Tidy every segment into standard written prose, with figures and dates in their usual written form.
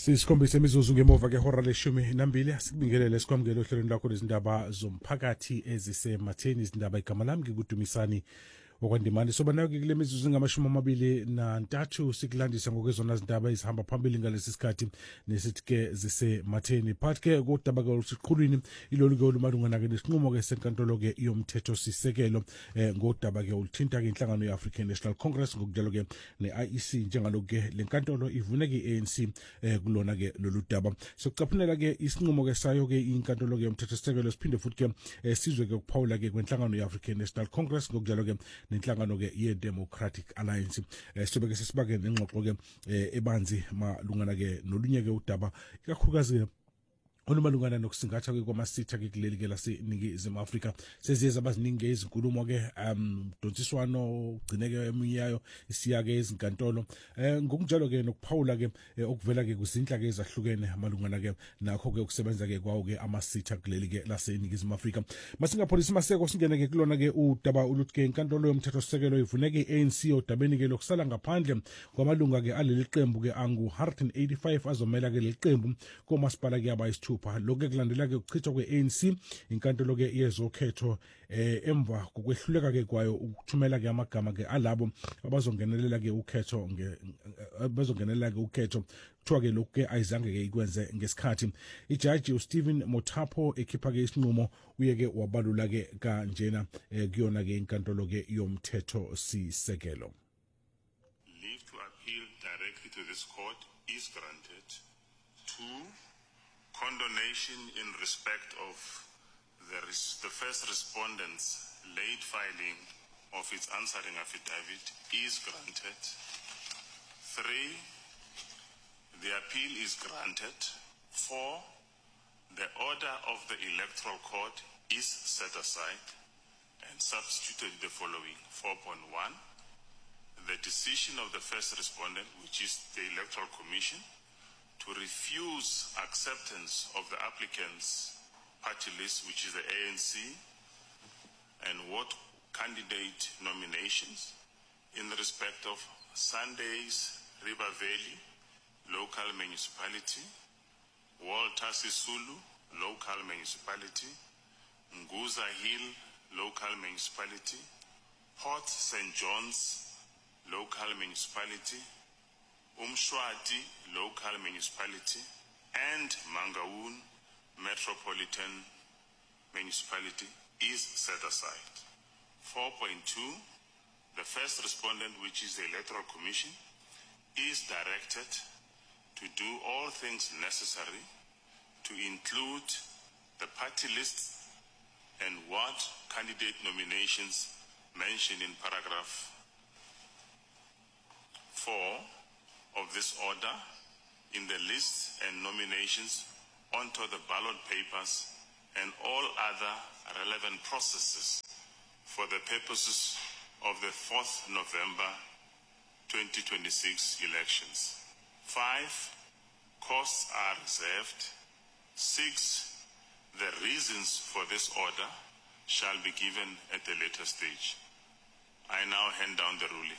Sisikhombisa imizuzu ngemuva kehora leshumi nambili sikubingelele sikwamukele ohlelweni lakho lezindaba zomphakathi ezisematheni izindaba igama lami ngikudumisani okwandimani soba nayo kule mizuzu ngama-23 sikulandisa ngokwezona zindaba ezihamba phambili ngalesi sikhathi nesithi-ke zisematheni phakathi-ke kodaba-ke olusiqhulwini ilolu-ke olumalungana-ke nesinqumo-ke senkantolo-ke yomthethosisekelo ngodaba-ke oluthinta-ke inhlangano ye-African National Congress ngokunjalo-ke ne-IEC njengaloku-ke le nkantolo ivune-ke i-ANC kulona-ke lolu daba sokucaphulela-ke isinqumo-ke sayo-ke inkantolo-ke yomthethosisekelo siphinde futhi-ke sizwe-ke ukuphawula-ke kwenhlangano ye-African National Congress ngokunjalo-ke nenhlangano-ke ye-Democratic Alliance sizobe-ke sesibake nengxoxo-ke ebanzi malungana-ke nolunye-ke udaba ikakhulukazi-ke olumalungana nokusingatha-ke kwamasitha-ke kuleli-ke laseNingizimu Afrika seziye zabaziningi izinkulumo-ke donsiswano ugcine-ke eminye yayo isiya-ke ezinkantolo ngokunjalo-ke nokuphawula-ke okuvela-ke kuzindla-ke ezahlukene malungana-ke nakho-ke ukusebenza-ke kwawo-ke amasitha kuleli-ke laseNingizimu Afrika masingapholisi maseko singene-ke kulona-ke udaba oluthi-ke inkantolo yomthethosisekelo ivune-ke i-ANC odabeni-ke lokusala ngaphandle kwamalunga-ke aleli qembu-ke angu-185 azomela-ke leli qembu komasipala-ke abayisithupha lokho kulandela-ke ukuchithwa kwe-ANC inkantolo-ke yezokhetho emva kokwehluleka-ke kwayo ukuthumela-ke amagama-ke alabo abazongenelela-ke ukhetho kuthiwa-ke lokhu-ke ayizange-ke ikwenze ngesikhathi ijaji uStephen Mothapo ekhipha-ke isinqumo uye-ke wabalula-ke kanjena kuyona-ke inkantolo-ke yomthethosisekelo. Leave to appeal directly to this court is granted. 2, condonation in respect of the first respondent's late filing of its answering affidavit is granted. 3, the appeal is granted. 4, the order of the Electoral Court is set aside and substituted the following. 4.1, the decision of the first respondent, which is the Electoral Commission, to refuse acceptance of the applicant's party list, which is the ANC, and what candidate nominations in respect of Sundays River Valley local municipality, Walter Sisulu local municipality, Nguza Hill local municipality, Port St. John's local municipality, Umshwati local municipality, and Mangaun metropolitan municipality is set aside. 4.2, the first respondent, which is the Electoral Commission, is directed to do all things necessary to include the party lists and what candidate nominations mentioned in paragraph 4 of this order in the lists and nominations onto the ballot papers and all other relevant processes for the purposes of the 4th November 2026 elections. 5, costs are reserved. 6, the reasons for this order shall be given at a later stage. I now hand down the ruling.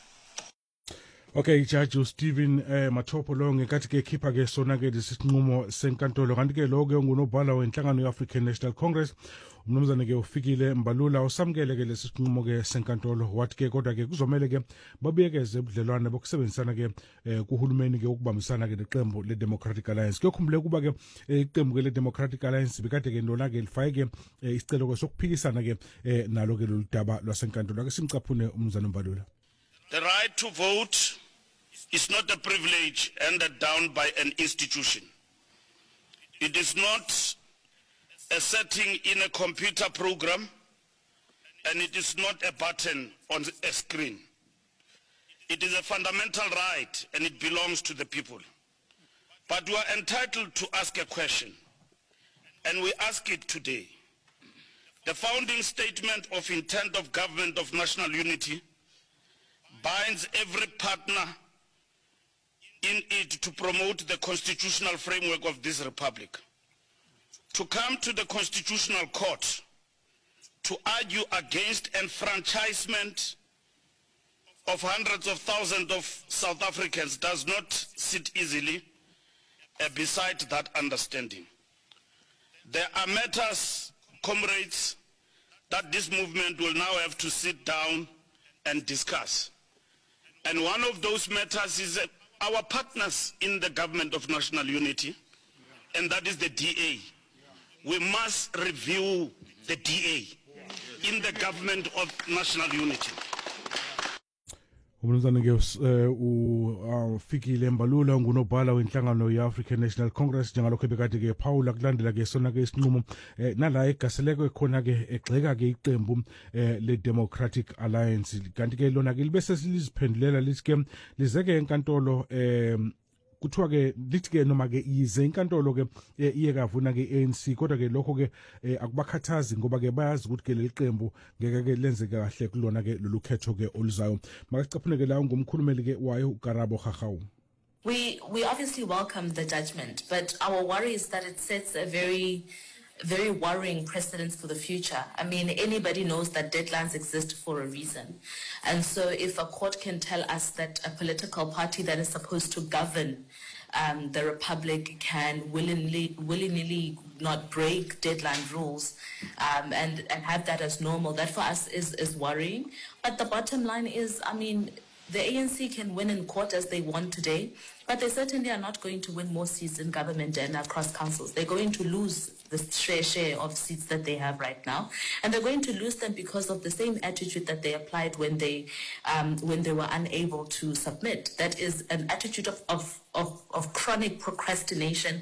Okay, Judge uStephen Mothapo lo ngekathi-ke ekhipha-ke sona-ke lesisinqumo senkantolo kanti-ke lo-ke ungunobhala wenhlangano ye-African National Congress umnumzane-ke ufikile Mbalula usamukele-ke lesi sinqumo-ke senkantolo wathi-ke kodwa-ke kuzomele-ke babuyekeze ubudlelwane bokusebenzisana-ke kuhulumeni-ke ukubambisana-ke neqembu le-Democratic Alliance kuyokhumbule kuba-ke iqembu-ke le-Democratic Alliance bekade-ke lona-ke lifake-ke isicelo-ke sokuphikisana-ke nalo-ke lolu daba lwasenkantolo ake simcaphune umnumzane Mbalula. The right to vote is not a privilege handed down by an institution. It is not a setting in a computer program, and it is not a button on a screen. It is a fundamental right, and it belongs to the people. But we are entitled to ask a question, and we ask it today. The founding statement of intent of government of national unity binds every partner in it to promote the constitutional framework of this republic. To come to the Constitutional Court to argue against enfranchisement of hundreds of thousands of South Africans does not sit easily, beside that understanding. There are matters, comrades, that this movement will now have to sit down and discuss. And one of those matters is our partners in the Government of National Unity, and that is the DA. We must review the DA in the Government of National Unity. Umnumzana ke ufikile Mbalula ngunobhala wenhlangano ye-African National Congress njengalokho ebekade ke phawula kulandela ke sona ke isinqumo nala egaseleko khona ke egxeka ke iqembu le-Democratic Alliance kanti ke lona ke libe seliziphendulela lithi ke lizeke enkantolo kuthiwa ke lithi ke noma ke yize inkantolo ke iye kavuna ke ANC kodwa ke lokho ke akubakhathazi ngoba ke bayazi ukuthi ke leliqembu ngeke ke lenze kahle kulona ke lolu khetho ke oluzayo makacaphune ke la ngumkhulumeli ke wayo uGarabo Gagau. We obviously welcome the judgment, but our worry is that it sets a very worrying precedent for the future. I mean, anybody knows that deadlines exist for a reason. And so if a court can tell us that a political party that is supposed to govern the Republic can willingly not break deadline rules and have that as normal, that for us is worrying. But the bottom line is, I mean, the ANC can win in court as they won today, but they certainly are not going to win more seats in government and across councils. They're going to lose the share of seats that they have right now, and they're going to lose them because of the same attitude that they applied when they were unable to submit. That is an attitude of chronic procrastination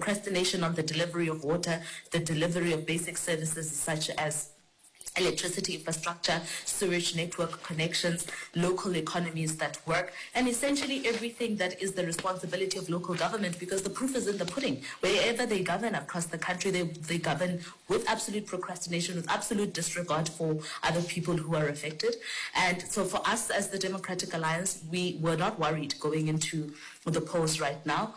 on the delivery of water, the delivery of basic services such as electricity infrastructure, sewage network connections, local economies that work, and essentially everything that is the responsibility of local government, because the proof is in the pudding. Wherever they govern across the country, they govern with absolute procrastination, with absolute disregard for other people who are affected. And so for us as the Democratic Alliance, we were not worried going into the polls right now.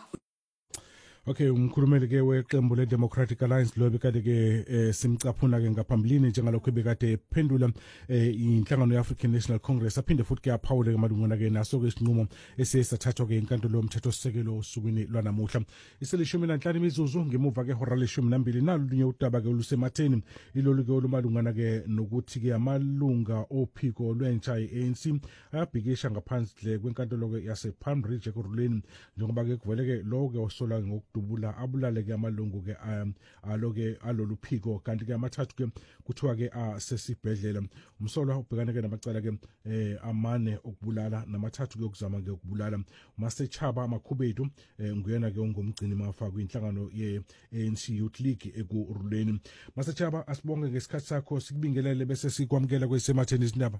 Okay, umkhulumeli ke weqembu le-Democratic Alliance lo bekade ke simcaphuna ke ngaphambilini njengalokho ebekade ephendula inhlangano ye-African National Congress aphinde futhi ke aphawule ke malungana ke naso ke isinqumo esesathathwa ke inkantolo yomthethosisekelo osukwini lwanamuhla. Iselishumi nanhlanu imizuzu ngemuva ke hora leshumi nambili nalo lunye udaba ke olusematheni ilolu ke olumalungana ke nokuthi ke amalunga ophiko lwentsha ye-ANC ayabhikisha ngaphandle kwenkantolo ke yase-Palm Ridge ekuruleni njengoba ke kuvele ke lo ke osola dubula abulale ke amalungu ke aloke alolu phiko kanti ke amathathu ke kuthiwa ke asesibhedlela umsolwa ubhekane ke namacala ke amane okubulala namathathu ke ukuzama ke ukubulala Masechaba Makhubedu nguyena ke ongumgcini mafa kwinhlangano ye-ANC Youth League ekuruleni. Masechaba asibonge ngesikhathi sakho sikubingelele bese sikwamukela kwesematheni izindaba.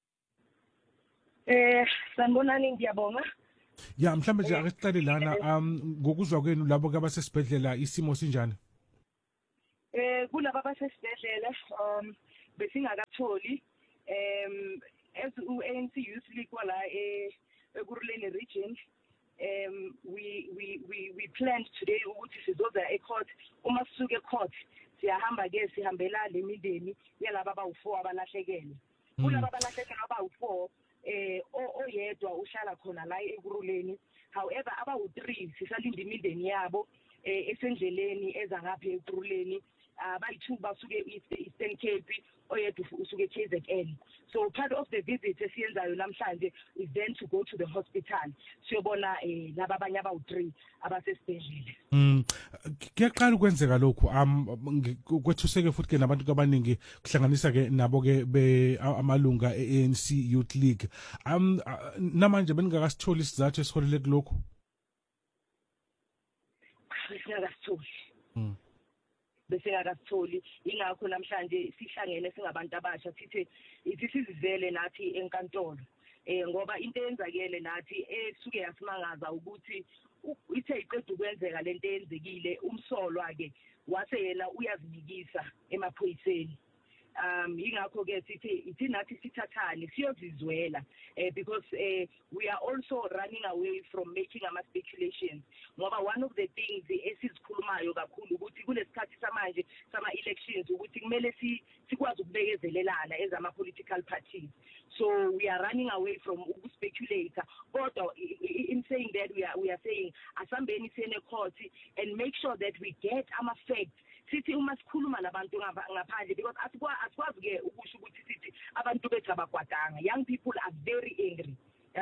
Sanibonani ngiyabonga. Ya mhlambe nje akesiqale lana ngokuzwa kwenu labo ke abasesibhedlela isimo sinjani? Kulabo abasesibhedlela besingakatholi as u-ANC Youth League wala ekuruleni region we planned today ukuthi sizoza ecourt uma sisuke ecourt siyahamba ke sihambela lemindeni yalabo abawu4 abalahlekene. Kulabo abalahlekene abawu4 oyedwa uhlala khona la ekuruleni, however abawu3 sisalinda imindeni yabo esendleleni ezangapha ekuruleni abayi2 basuke Eastern Cape oyedwa usuke KZN. So part of the visit esiyenzayo namhlanje is then to go to the hospital siyobona laba abanye abawu3 abasesibhedlela. Kuyaqala ukwenzeka lokhu kwethuseke futhi ke nabantu abaningi kuhlanganisa ke nabo ke amalunga e-ANC Youth League namanje beningakasitholi isizathu esiholele kulokho. Besingakasitholi ingakho namhlanje sihlangene singabantu abasha sithi sizizele nathi enkantolo ngoba into eyenzakele nathi esuke yasimangaza ukuthi ithe iqedwe ukwenzeka lento eyenzekile umsolwa ke wase yena uyazinikisa emaphoyiseni ingakho ke sithi nathi sithathane siyozizwela because we are also running away from making ama speculations ngoba one of the things esizikhulumayo kakhulu ukuthi kulesikhathi samanje sama elections ukuthi kumele sikwazi ukubekezelelana as ama political parties. So we are running away from speculate. But in saying that, we are saying asambeni sene court and make sure that we get ama facts. Sithi uma sikhuluma nabantu ngaphandle because asikwazi ke ukusho ukuthi sithi abantu bethu abakwatanga. Young people are very angry.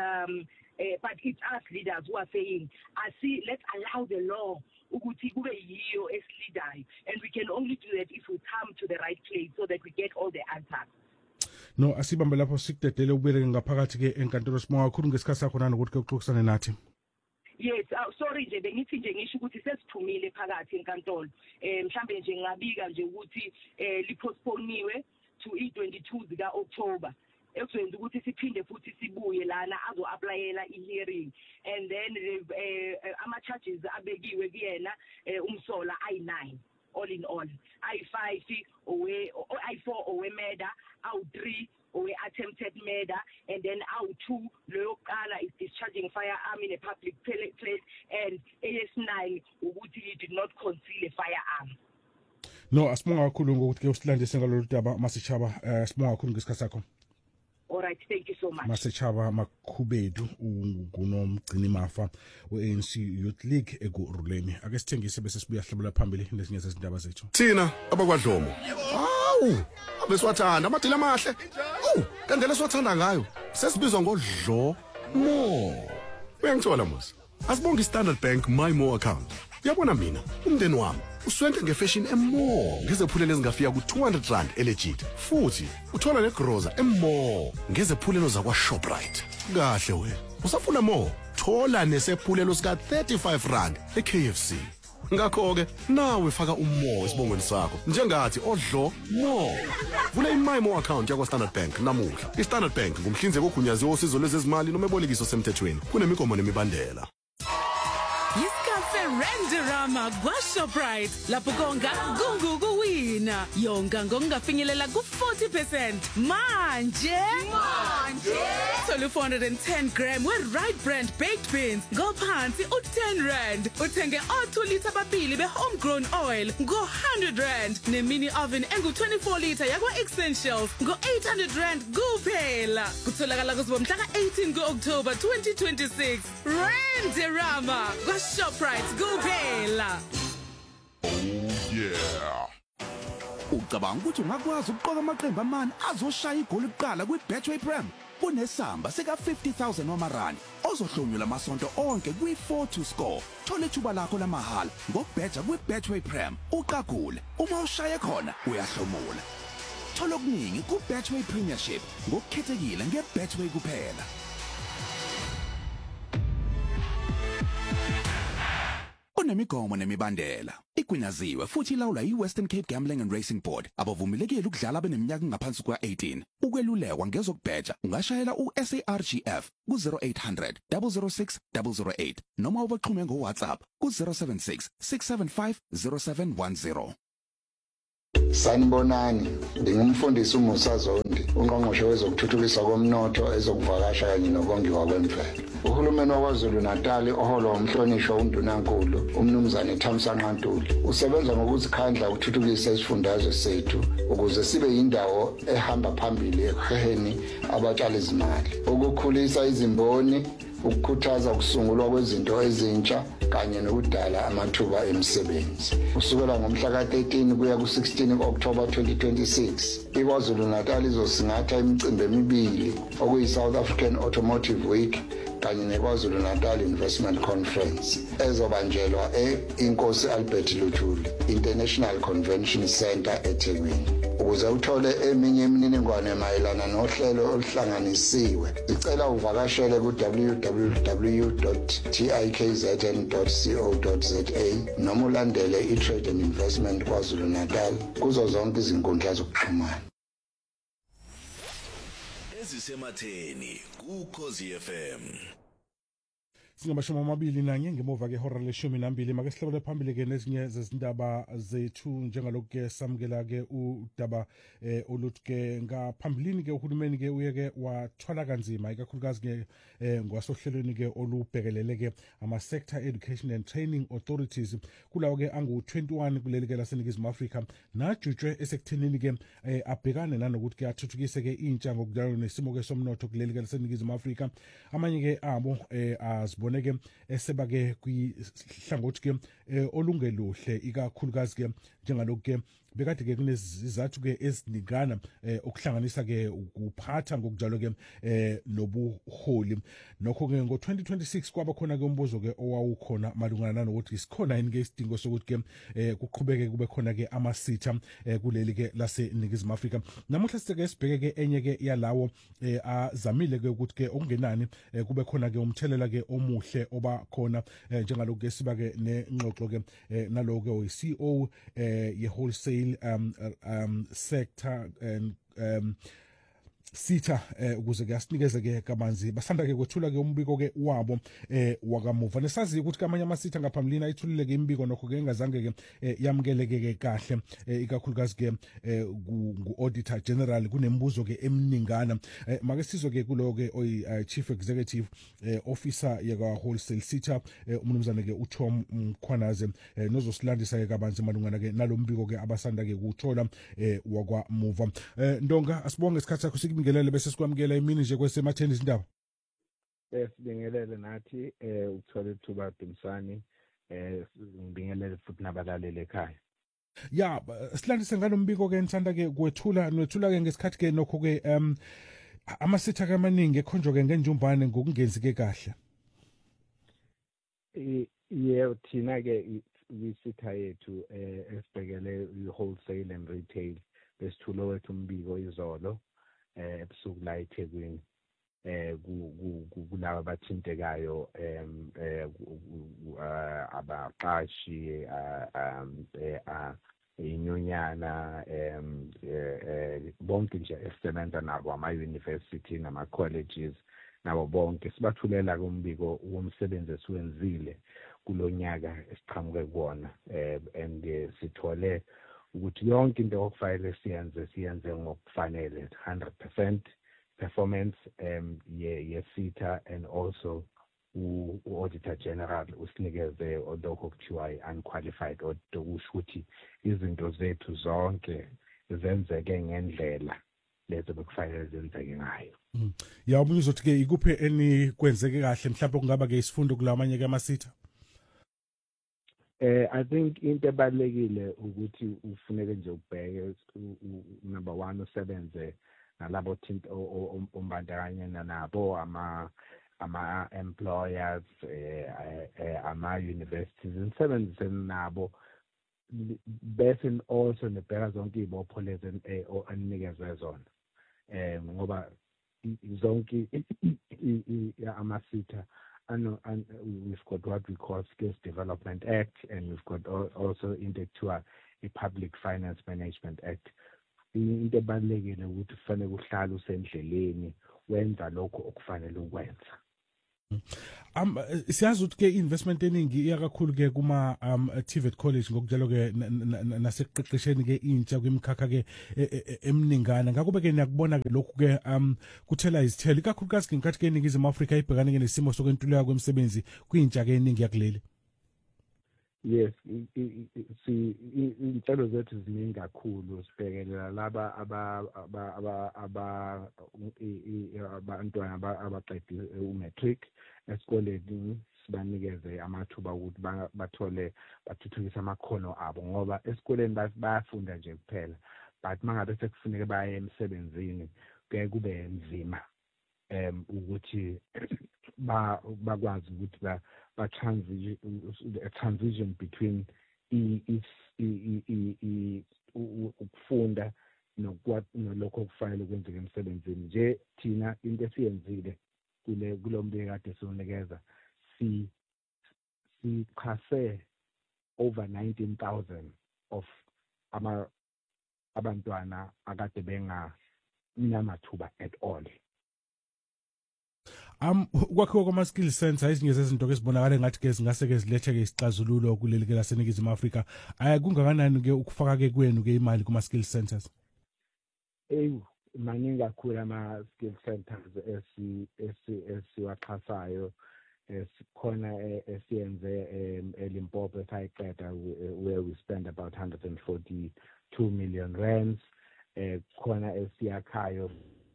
But it's us leaders who are saying, let's allow the law ukuthi kube yiyo esilidayo, and we can only do that if we come to the right place so that we get all the answers. No, asibambe lapho sikudedele ukubeleke ngaphakathi ke enkantolo Sibonga kakhulu ngesikhathi sakho nanokuthi ke uxoxisane nathi. Yes, sorry nje bengithi nje ngisho ukuthi sesiphumile phakathi enkantolo. Mhlambe nje ngabika nje ukuthi lipostponiwe to i-22 zika October. Ekwenza ukuthi siphinde futhi sibuye lana azo-applyela i-hearing, and then ama-charges abekiwe kuyena umsola ayi-9 all in all, ayi-5 ayi-4 owe-murder, awu-3 owe-attempted murder, and then awu-2 loyo kuqala is discharging firearm in a public place, and AS9 ukuthi he did not conceal a firearm. No, asibonga kakhulu ngokuthi ke usilandise ngalolu daba Masechaba. Sibonga kakhulu ngesikhathi sakho. All right, thank you so much. Masechaba Makhubedu ungunomgcini mafa we-ANC Youth League ekuruleni. Ake sithengise bese sibuya hlabela phambili lezinye zezindaba zethu. Thina abakwadlomo. Hawu, abesiwathanda amadila amahle. Kanti lesiwathanda ngayo sesibizwa ngodlo mo. Uyangithola mos. Asibonga iStandard Bank My More account. Uyabona mina, umndeni wami uswente ngefashion emore ngezephulelo ezingafika ku200 elegit. Futhi uthola negroza emore ngezephulelo zakwa Shoprite. Kahle wena. Usafuna more? Thola nesephulelo sika R35 eKFC. Ngakho ke nawe faka umo esibongweni sakho njengathi odlo mo. Vula iMyMo account yakwa Standard Bank namuhla. iStandard Bank ngumhlinzeki ogunyaziwe osizo lwezezimali noma ebolekiso semthethweni. Kunemigomo nemibandela. Randerama kwaShoprite lapho konga kuwina yonga ngokungafinyelela ku40% manje solo 410 gram we right brand baked beans ngophansi u10 uthenge o2 liter babili behomegrown oil ngo100 nemini oven engu24 liter yakwa Essentials ngo800 kuphela kutholakala kuzomhla ka18 kuOctober 2026 Randerama kwaShoprite kuphela. Yeah. Ucabanga ukuthi ungakwazi ukuqoka amaqembu amani azoshaya igoli kuqala kwiBetway Prem? Kunesamba sika 50,000 wamarandi ozohlonyula amasonto onke kwi4 to score. Thola ithuba lakho lamahala ngokubheja kwiBetway Prem. Uqagule uma ushaya khona uyahlomula. Thola okuningi kuBetway Premiership ngokukhethekile ngeBetway kuphela. Kunemigomo nemibandela igwinyaziwe futhi ilawulwa yiWestern Cape Gambling and Racing Board abavumelekile ukudlala beneminyaka ngaphansi kwa18. Ukwelulekwa ngezokubheja ungashayela uSARGF ku0800 006 008 noma ubaxhume ngoWhatsApp ku076 675 0710. Sanibonani, ngingumfundisi uMusa Zondi, ungqongqoshe wezokuthuthukiswa komnotho ezokuvakasha kanye nokongiwa kwemvelo. Uhulumeni waKwaZulu Natal oholwa umhlonishwa uNdunankulu uMnumzane Thamsanqa Ntuli usebenza ngokuzikhandla ukuthuthukisa isifundazwe sethu ukuze sibe yindawo ehamba phambili ekuheheni abatshali izimali, ukukhulisa izimboni, ukukhuthaza ukusungulwa kwezinto ezintsha kanye nokudala amathuba emisebenzi. Kusukela ngomhla ka13 kuya ku16 October 2026, iKwaZulu Natal izosingatha imicimbi emibili okuyi-South African Automotive Week kanye neKwaZulu Natal Investment Conference ezobanjelwa eInkosi Albert Luthuli International Convention Center eThekwini. Ukuze uthole eminye imininingwane mayelana nohlelo oluhlanganisiwe, sicela uvakashele ku www.tikzn.co.za noma ulandele iTrade and Investment KwaZulu Natal kuzo zonke izinkundla zokuxhumana. Ezisematheni kuKhosi FM. 21 ngemuva kehora le12 make sihlabele phambili ke nezinye zezindaba zethu njengalokhu ke samukela ke udaba oluthi ke ngaphambilini ke uhulumeni ke uyeke wathwala kanzima ikakhulukazi ke ngwasohlelweni ke olubhekelele ke ama sector education and training authorities kulawo ke angu-21 kuleli ke laseNingizimu Afrika najutshwe esekuthenini ke abhekane nanokuthi ke athuthukise ke intsha ngokudalwa nesimo ke somnotho kuleli ke laseNingizimu Afrika amanye ke abo azibone ke eseba ke kwihlangothi ke olungeluhle ikakhulukazi ke njengalokhu ke bekade ke kunezizathu ke eziningana okuhlanganisa ke ukuphatha ngokujalo ke nobuholi nokho ke ngo-2026 kwaba khona ke umbuzo ke owawukhona malungana nanokuthi sikhona yini ke isidingo sokuthi ke kuqhubeke kube khona ke amasitha kuleli ke laseNingizimu Afrika. Namuhla sike sibheke ke enye ke yalawo azamile ke ukuthi ke okungenani kube khona ke umthelela ke omuhle oba khona njengalokhu ke siba ke nengxoxo ke nalowo ke oyi-CEO ye-wholesale sector and sitha ukuze ke asinikeze ke kabanzi basanda ke kwethula ke umbiko ke wabo wakamuva nesazi ukuthi kamanye amasitha ngaphambilini ayithulile ke imbiko nokho ke engazange ke yamukeleke ke kahle ikakhulukazi ke ngu-auditor general kunembuzo ke eminingana make sizwe ke kulo ke chief executive officer yaka wholesale sitha umnumzana ke uTom Mkhwanaze nozosilandisa ke kabanzi malungana ke nalombiko ke abasanda ke kuthola wakwamuva Ndonga asibonge isikhathi sakho ngelele bese sikwamukela imini nje kwesematheni izindaba sibingelele nathi ukuthola ithuba Dumisani ngibingelele futhi nabalaleli ekhaya ya silandise ngalombiko ke nthanda ke kwethula ke ngesikhathi ke nokho ke amasitha kamaningi ekhonjwa ke ngenjumbane ngokungenzi ke kahle yebo thina ke isitha yethu esibhekele i-wholesale and retail besithulo wethu umbiko izolo ebusuku la eThekwini kulabo abathintekayo abaqashi inyunyana bonke nje esisebenza nabo ama-university nama-colleges nabo bonke sibathulela kumbiko womsebenzi esiwenzile kulonyaka esiqhamuke kuwona and sithole ukuthi yonke into okufanele siyenze ngokufanele 100% performance ye-SITA and also u-auditor general usinikeze lokho kuthiwa unqualified auditor kusho ukuthi izinto zethu zonke zenzeke ngendlela lezo bekufanele zenzeke ngayo yawubuye uzothi ke ikuphe kwenzeke kahle mhlawumbe kungaba ke isifundo kulamanye ke amasitha I think into ebalekile ukuthi ufuneke nje ubheke number 1 usebenze nalabo thinta umbandakanyana nabo ama employers ama universities nisebenzise nabo bese also nebheka zonke izibopho lezi anikezwe zona ngoba zonke amasitha we've got what we call Skills Development Act, and we've got also into a Public Finance Management Act. Into ebalekile ukuthi kufanele uhlale usendleleni wenza lokho okufanele ukwenza. Siyazi ukuthi ke investment eningi iyakakhulu ke kuma TVET College ngokujalo ke nasekuqeqesheni ke intsha kwimikhakha ke eminingana ngakube ke niyakubona ke lokhu ke kuthela izithelo ikakhulukazi ke ngenkathi ke eNingizimu Afrika ibhekane ke nesimo sokwentuleka kwemisebenzi kwintsha ke eningi yakuleli Yes, inhlelo zethu ziningi kakhulu sibhekelela laba abantwana abaqedile umatric esikoleni sibanikeze amathuba ukuthi bathuthukise amakhono abo ngoba esikoleni bayafunda nje kuphela but mangabe sekufuneka baye emsebenzini kuye kube nzima ukuthi bakwazi ukuthi transition between ukufunda nokho okufanele kwenzeke emsebenzini nje thina into esiyenzile kulombiko kade sinikeza sichase over 19,000 of abantwana akade bengamathuba at all Kwakhiwa kwama-skill center ezinye zezinto ke sibonakala ngathi ke zingase ke zilethe ke isixazululo kuleli ke laseNingizimu Afrika. Kungakanani ke ukufaka ke kwenu ke imali kuma-skill centers? Maningi kakhulu ama-skill centers esiwaxhasayo. Sikhona esiyenze eLimpopo esayiqeda where we spend about 142 million rands. Khona esiyakhayo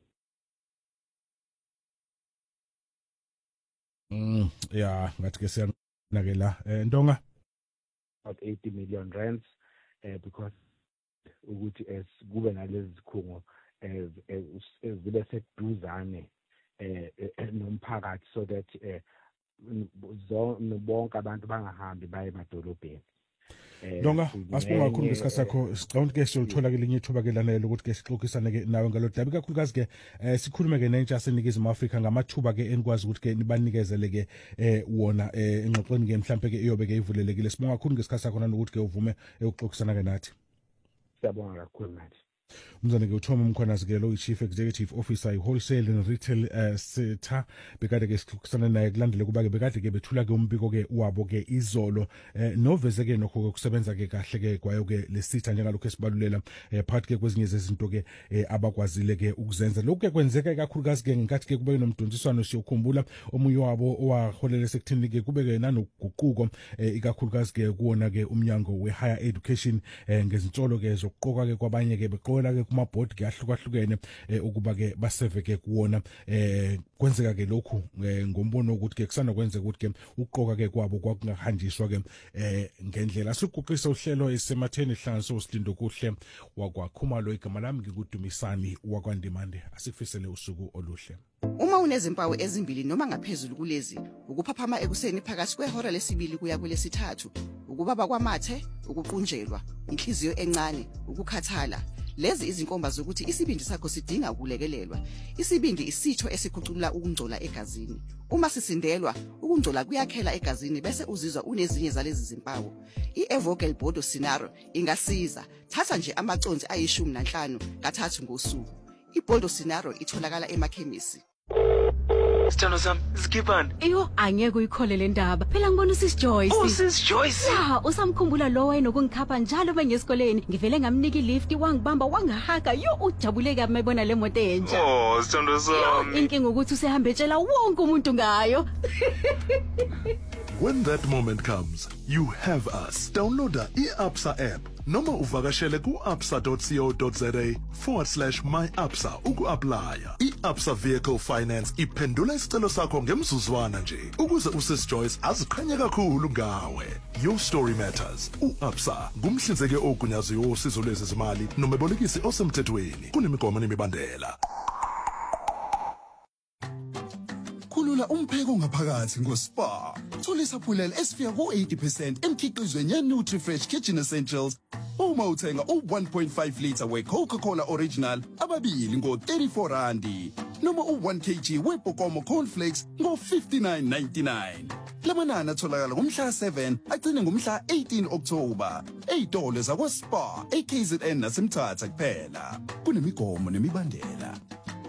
Yeah, ngathi ke siyanakela Ntonga about 80 million rands because ukuthi kube nalezi zikhungo zibe seduzane nomphakathi so that bonke abantu bangahambi baye emadolobheni. Ntonga asibonga kakhulu ngesikhathi sakho. Sicabanga ke siyothola ke linye ithuba ke lanele ukuthi ke sixoxisane ke nawe ngalo daba kakhulukazi ke sikhulume ke nentsha yaseNingizimu Afrika ngamathuba ke enikwazi ukuthi ke nibanikezele ke wona engxoxweni ke mhlambe ke iyobe ke ivulelekile. Sibonga kakhulu ngesikhathi sakho nanokuthi ke uvume ukuxoxisana ke nathi. Siyabonga kakhulu nathi. Umzane ke uThoma Mkhwanazi ke lo Chief Executive Officer iWholesale and Retail Sector bekade ke sixoxisana naye kulandele kuba ke bekade ke bethula ke umbiko ke wabo ke izolo noveze ke nokho kusebenza ke kahle ke kwayo ke lesitha njengalokho esibalulela phakathi ke kwezinye zezinto ke abakwazile ke ukuzenza. Lokho ke kwenzeka kakhulukazi ke ngenkathi ke kube nomdontsiswano siyokhumbula omunye wabo owaholela sekuthini ke kube ke nanoguquko ikakhulukazi ke kuona ke umnyango we-higher education ngezintsolo ke zokuqoka ke kwabanye ke beqola ke kuma board ke ahlukahlukene ukuba ke baseve ke kuona kwenzeka ke lokhu ngombono ukuthi ke kusana kwenzeka ukuthi ke uqoka ke kwabo kwakungahanjiswa ke ngendlela. Sikuqisa uhlelo esematheni ihlanganiso uSilindo kuhle wakwaKhumalo igama lami ngikudumisani wakwaNdimande. Asikufisele usuku oluhle. Uma unezimpawu ezimbili noma ngaphezulu kulezi ukuphaphama ekuseni phakathi kwehora lesibili kuya kwelesithathu ukubaba kwamathe ukuqunjelwa inhliziyo encane ukukhathala lezi izinkomba zokuthi isibindi sakho sidinga ukulekelelwa. Isibindi isitho esikhuculula ukungcola egazini. Uma sisindelwa ukungcola kuyakhela egazini bese uzizwa unezinye zalezi zimpawu. I-Evocal Bodo Scenario ingasiza. Thatha nje amaconsi ayi15 kathathu ngosuku. I-Bodo Scenario itholakala emakhemisi. Sithando sami, Zikibani. Eyo, angeke uyikhole le ndaba. Phela ngibona uSis Joyce. Sis Joyce. Ya, usamkhumbula lo wayenokungikhapha njalo bengesikoleni. Ngivele ngamnika ilift wangibamba wangahaka. Yo, ujabuleke abemebona le moto entsha. Oh, sithando sami. Inkinga ukuthi usehambe etshela wonke umuntu ngayo. When that moment comes, you have us. Download the eABSA app. Noma uvakashele ku absa.co.za/myabsa uku-aplya. iABSA Vehicle Finance iphendula isicelo sakho ngemzuzwana nje ukuze uSis Joyce aziqhenye kakhulu ngawe. Your story matters. uABSA ngumhlinzeki ogunyaziwe wosizo lwezezimali nomebolekisi osemthethweni. Kunemigomo nemibandela. Khulula umpheko ngaphakathi ngoSpa. Thola isaphulelo esifika ku80% emkhiqizweni yeNutriFresh Kitchen Essentials. Uma uthenga u1.5 liter weCoca-Cola Original ababili ngo34 noma u1 kg weBokomo cornflakes ngo59.99. Lamanani atholakala ngomhla 7 agcine ngomhla 18 October. Ezitolo zakwaSpa, eKZN naseMthatha kuphela. Kunemigomo nemibandela.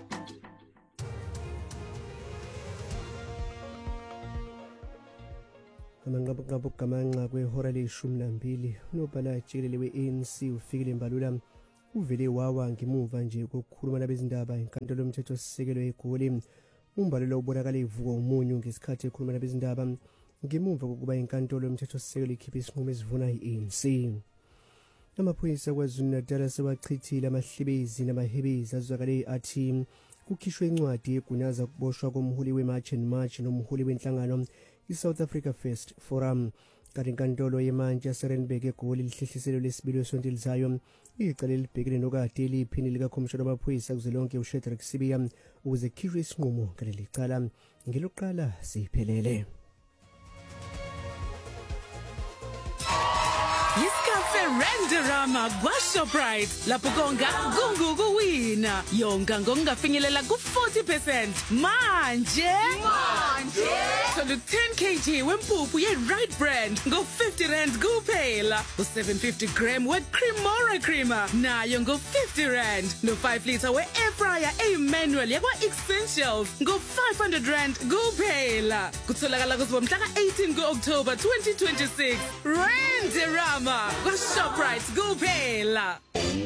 Amangqabaqabo gamanqa kwehora le12 unobhala jikelele we-ANC ufikile Mbalula uvele wawa ngemuva nje kokukhuluma nabezindaba enkantolo yomthetho sisekelo eGoli. Umbalula ubonakala evuka umunyu ngesikhathi ekhuluma nabezindaba ngemuva kokuba inkantolo yomthetho sisekelo ikhiphe isinqumo esivuna i-ANC. Amaphoyisa kwaZulu-Natal sebachithile amahlebezi namahebezi azwakale athi kukhishwe incwadi egunaza ukuboshwa komholi weMarch and March nomholi wenhlangano iSouth Africa First Forum. Kanti inkantolo yemantshi yaseRandburg eGoli lihlehliselo lesibili esonto elizayo icala libhekene nokade eliphini likakhomishana wamaphoyisa kuzwelonke uShadrack Sibiya ukuze kukhishwe isinqumo ngaleli cala. Ngelokuqala siphelele. Yiskafe Renderama kwaShoprite lapho konga kuwina yonga ngongafinyelela ku40% manje. manje. Thola 10 kg wempuphu ye-right brand ngo-50 rand kuphela. U-750 gram we-Cremora creamer nayo ngo-50 rand. No-5 litre we-air fryer e-manual yakwa-Essentials ngo-500 rand kuphela. Kutholakala kuzibo mhla ka-18 ku-October 2026. Randerama kwa-Shoprite kuphela.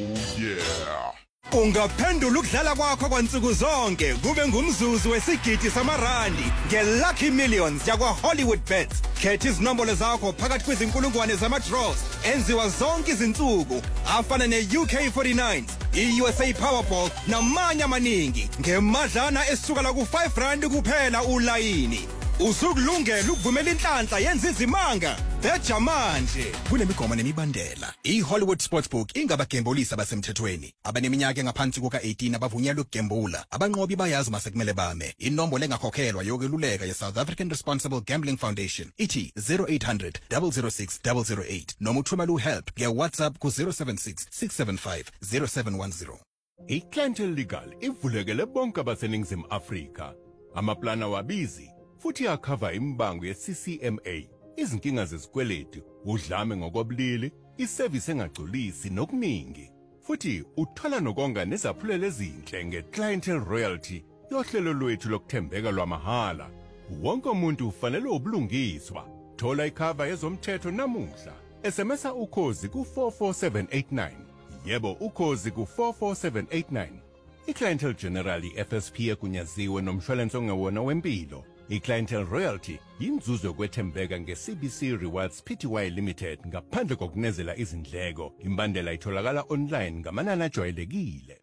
Yeah. Ungaphendula ukudlala kwakho kwansuku zonke kube ngumzuzu wesigidi samarandi ngeLucky Millions yakwa Hollywood Bets. Khetha izinombolo zakho phakathi kwezinkulungwane zama-draws enziwa zonke izinsuku afana ne-UK49, i-USA Powerball namanye amaningi ngemadlana esuka la ku-5 rand kuphela ulayini. Usukulungela ukuvumela inhlanhla yenza izimanga. Beja manje kunemigomo nemibandela. iHollywood Sportsbook ingabagembulisi abasemthethweni abaneminyaka engaphansi kuka-18 abavunyelwe ukugembula. Abanqobi bayazi masekumele bame. Inombolo engakhokhelwa yokweluleka ye-South African Responsible Gambling Foundation ithi 0800 006 008 noma uthumela uhelp nge-WhatsApp ku-076 675 0710. iClientele Legal ivulekele bonke abaseningizimu Afrika. Amaplana wabizi futhi akhava imbango ye-CCMA, izinkinga zezikweletu, udlame ngokobulili, iservice engagculisi nokuningi. Futhi uthola nokonga nezaphulelo ezinhle ngeClientele Royalty, yohlelo lwethu lokuthembeka lwamahala. Wonke umuntu ufanele ubulungiswa. Thola ikhava yezomthetho namuhla. SMSa ukhozi ku44789. Yebo ukhozi ku44789. iClientele General FSP egunyaziwe nomshwalense ongewona wempilo. iClientele Royalty yinzuzo yokwethembeka ngeCBC Rewards Pty Limited ngaphandle kokunezela izindleko. Imbandela itholakala online ngamanani ajwayelekile.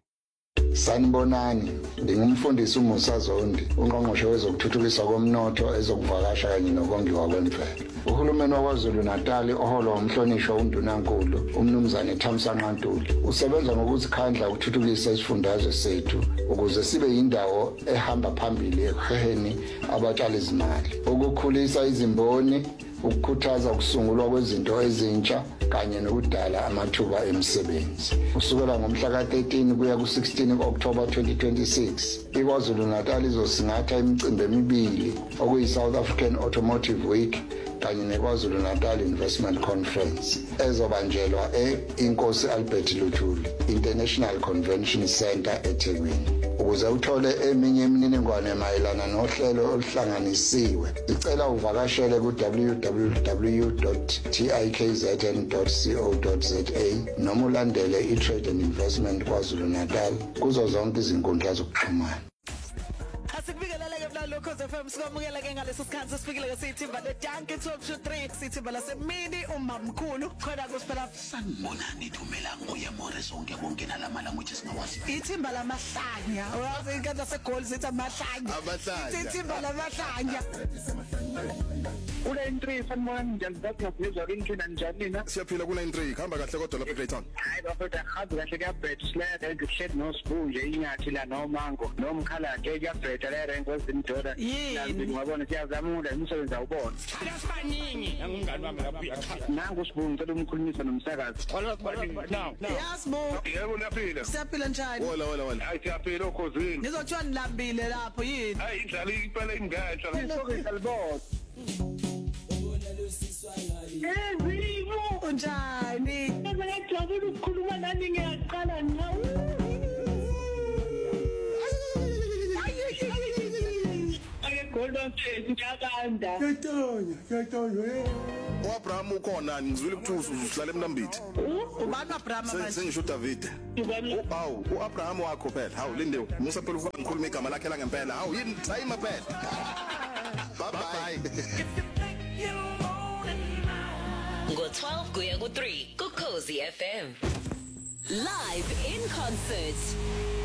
Sanibonani, ngingumfundisi uMusa Zondi, ungqongqoshe wezokuthuthukiswa komnotho ezokuvakasha kanye nokongiwa kwemvelo. Uhulumeni waKwaZulu Natal oholwa umhlonishwa uNdunankulu uMnumzane Thamsanqa Ntuli usebenza ngokuzikhandla ukuthuthukisa isifundazwe sethu ukuze sibe yindawo ehamba phambili ekuheheni abatshali izimali, ukukhulisa izimboni, ukukhuthaza ukusungulwa kwezinto ezintsha kanye nokudala amathuba emisebenzi. Kusukela ngomhla ka-13 kuya ku-16 October 2026, iKwaZulu Natal izosingatha imicimbi emibili okuyi-South African Automotive Week kanye neKwaZulu Natal Investment Conference ezobanjelwa e-Inkosi Albert Luthuli International Convention Center eThekwini. Ukuze uthole eminye imininingwane mayelana nohlelo oluhlanganisiwe, sicela uvakashele ku www.tikzn.co.za noma ulandele iTrade and Investment KwaZulu Natal kuzo zonke izinkundla zokuxhumana. Asikubingelele ke lokho FM sikwamukela ke ngaleso sikhathi sifikile ke sithimba le Danke Top Show 3 sithimba lasemini umamkhulu khona kusiphela sanibonani Thumela nguye more zonke kongena lama language singawazi. Ithimba lamahlanya wazi inkatha segol sithi amahlanya ithimba lamahlanya Ule 3 sanibonani njani ngizwa inkinga njani na Siyaphila kule 3 khamba kahle kodwa lapha eGreytown. Hayi bafethu akhazi kahle kuyabhet slide ngihled nosibunje inyathi la nomango nomkhalade kuyabhetha le rengo ezindoda yini ngiyabona siyazama ukudla umsebenzi awubona Yasibaningi ngumngani wami lapha uyakhaya. Nangu sibungu ngicela umkhulumisa nomsakazi. Yasibo Yebo uyaphila. Siyaphila njani? Wala. Hayi siyaphila okhosini. Nizothiwa nilambile lapho yini? Hayi indlala iphela ingatsha. Isokisa libona. Ezimo njani? Ngiyajabula ukukhuluma nani ngiyaqala nawe. Golden State ngiyabanda. Ngiyatonya. uAbraham ukhona ngizwile ukuthi uhlala eMnambithi. Ubani uAbraham manje? Sengisho David. Hawu uAbraham wakho phela. Hawu lindewu. Musa phela ufuna ngikhuluma igama lakhe la ngempela. Hawu yini time phela. Bye. Ngo-12 kuya ku-3 kuKhosi FM. Live in concert.